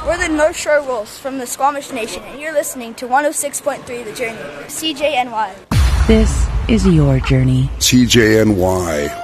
We're the North Shore Wolves from the Squamish Nation, and you're listening to 106.3 The Journey, CJNY. This is your journey. CJNY